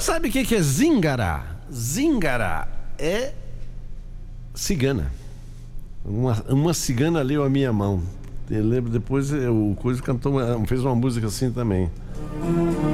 Sabe o que é zingara? Zingara é cigana. Uma cigana leu a minha mão. Eu lembro, depois o Coisa cantou, fez uma música assim também.